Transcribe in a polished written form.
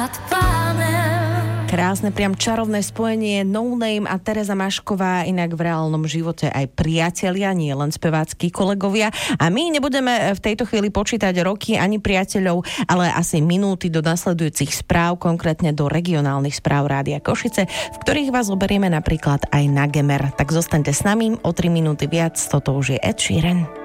Krásne, priam čarovné spojenie No Name a Tereza Mašková, inak v reálnom živote aj priatelia, nie len speváckí kolegovia. A my nebudeme v tejto chvíli počítať roky ani priateľov, ale asi minúty do nasledujúcich správ, konkrétne do regionálnych správ Rádia Košice, v ktorých vás oberieme napríklad aj na Gemer. Tak zostaňte s nami, o 3 minúty viac, toto už je Ed Sheeran.